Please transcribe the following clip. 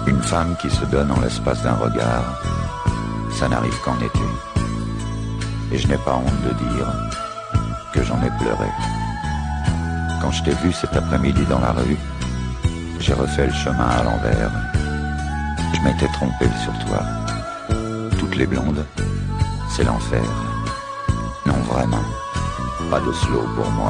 Une femme qui se donne en l'espace d'un regard, ça n'arrive qu'en été. Et je n'ai pas honte de dire que j'en ai pleuré. Quand je t'ai vu cet après-midi dans la rue, j'ai refait le chemin à l'envers. Je m'étais trompé sur toi. Toutes les blondes, c'est l'enfer. Non, vraiment, pas d'Oslo pour moi.